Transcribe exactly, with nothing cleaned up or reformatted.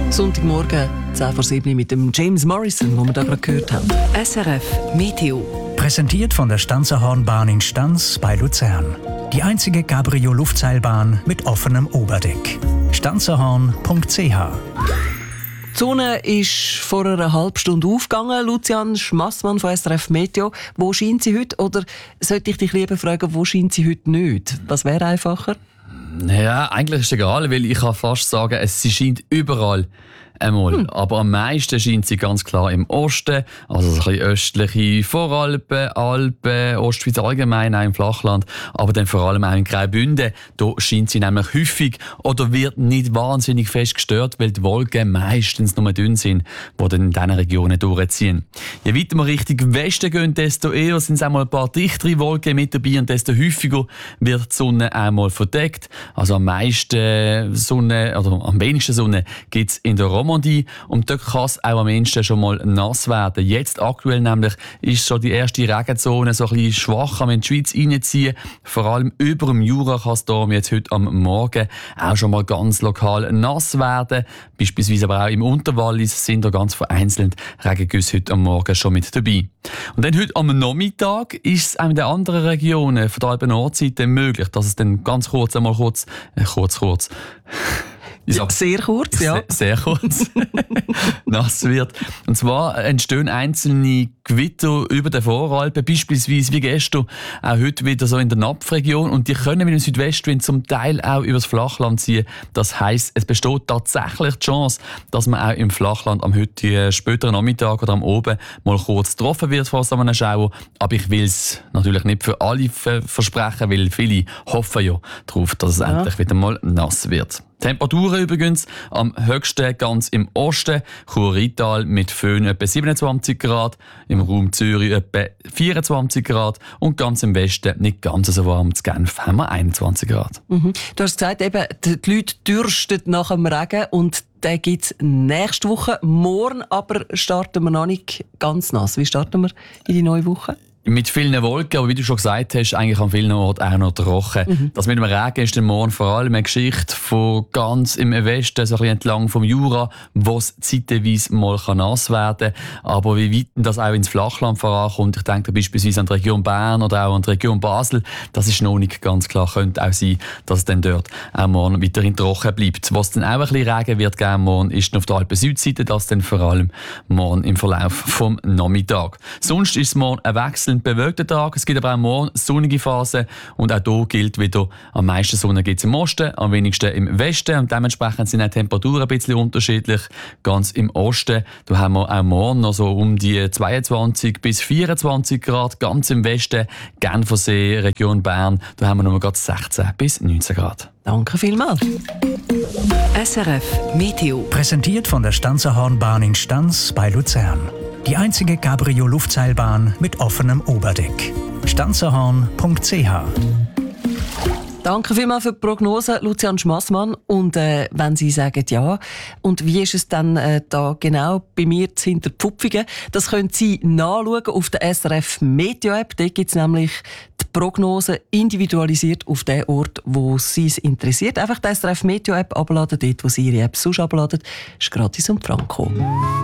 Sonntagmorgen, zehn vor sieben mit dem James Morrison, den wir da gerade gehört haben. S R F Meteo. Präsentiert von der Stanzerhornbahn in Stanz bei Luzern. Die einzige Cabrio-Luftseilbahn mit offenem Oberdeck. stanzerhorn punkt c h. Die Sonne ist vor einer halben Stunde aufgegangen. Lucian Schmassmann von S R F Meteo. Wo scheint sie heute? Oder sollte ich dich lieber fragen, wo scheint sie heute nicht? Was wäre einfacher? Ja, eigentlich ist es egal, weil ich kann fast sagen, es sie scheint überall einmal. Hm. Aber am meisten scheint sie ganz klar im Osten, also so ein bisschen östliche Voralpen, Alpen, Ostschweiz allgemein, auch im Flachland, aber dann vor allem auch in Graubünden. Da scheint sie nämlich häufig oder wird nicht wahnsinnig fest gestört, weil die Wolken meistens nur dünn sind, die dann in diesen Regionen durchziehen. Je weiter wir Richtung Westen gehen, desto eher sind es einmal ein paar dichtere Wolken mit dabei und desto häufiger wird die Sonne einmal verdeckt. Also am meisten Sonne, oder am wenigsten Sonne gibt es in der Romandie. Und dort kann es auch am ehesten schon mal nass werden. Jetzt aktuell nämlich ist schon die erste Regenzone so ein bisschen schwach am in die Schweiz reinziehen. Vor allem über dem Jura kann es da jetzt heute am Morgen auch schon mal ganz lokal nass werden. Beispielsweise aber auch im Unterwallis sind da ganz vereinzelt Regengüsse heute am Morgen schon mit dabei. Und dann heute am Nachmittag ist es auch in den anderen Regionen von der Alpen-Nordseite möglich, dass es dann ganz kurz einmal kurz, äh, kurz, kurz, Ja, sehr kurz, ja. Sehr, sehr kurz nass wird. Und zwar entstehen einzelne Gewitter über den Voralpen, beispielsweise wie gestern, auch heute wieder so in der Napfregion. Und die können mit dem Südwestwind zum Teil auch übers Flachland ziehen. Das heisst, es besteht tatsächlich die Chance, dass man auch im Flachland am heutigen späteren Nachmittag oder am Oben mal kurz getroffen wird von so einem Schauer. Aber ich will es natürlich nicht für alle versprechen, weil viele hoffen ja darauf, dass es ja. endlich wieder mal nass wird. Temperaturen übrigens am höchsten ganz im Osten, Chur-Rheintal mit Föhn etwa siebenundzwanzig Grad, im Raum Zürich etwa vierundzwanzig Grad und ganz im Westen nicht ganz so warm, zu Genf haben wir einundzwanzig Grad. Mhm. Du hast gesagt, eben, die Leute dürsten nach dem Regen und den gibt es nächste Woche. Morgen aber starten wir noch nicht ganz nass. Wie starten wir in die neue Woche? Mit vielen Wolken, aber wie du schon gesagt hast, eigentlich an vielen Orten auch noch trocken. Mhm. Das mit dem Regen ist dann morgen vor allem eine Geschichte von ganz im Westen, so ein bisschen entlang vom Jura, wo es zeitweise mal nass werden kann. Aber wie weit das auch ins Flachland vorankommt, ich denke beispielsweise an die Region Bern oder auch an die Region Basel, das ist noch nicht ganz klar. Könnte auch sein, dass es dann dort auch morgen weiterhin trocken bleibt. Was dann auch ein bisschen Regen wird geben morgen, ist auf der Alpen-Südseite, das dann vor allem morgen im Verlauf vom Nachmittag. Sonst ist es morgen ein Wechsel bewölkter Tag. Es gibt aber auch morgen sonnige Phasen und auch hier gilt wieder, am meisten Sonne gibt es im Osten, am wenigsten im Westen und dementsprechend sind auch die Temperaturen ein bisschen unterschiedlich. Ganz im Osten, da haben wir auch morgen noch so um die zweiundzwanzig bis vierundzwanzig Grad, ganz im Westen, Genfersee, Region Bern, da haben wir noch gerade sechzehn bis neunzehn Grad. Danke vielmals. S R F Meteo. Präsentiert von der Stanzerhornbahn in Stanz bei Luzern. Die einzige Cabrio-Luftseilbahn mit offenem Oberdeck. stanzerhorn punkt c h. Danke vielmals für die Prognose, Lucian Schmassmann. Und äh, wenn Sie sagen ja, und wie ist es dann äh, da genau bei mir hinter Pfupfigen? Das können Sie nachschauen auf der S R F Meteo App. Dort gibt es nämlich die Prognose individualisiert auf den Ort, wo Sie es interessiert. Einfach die S R F Meteo App abladen, dort wo Sie Ihre App sonst abladen. Ist gratis und franko.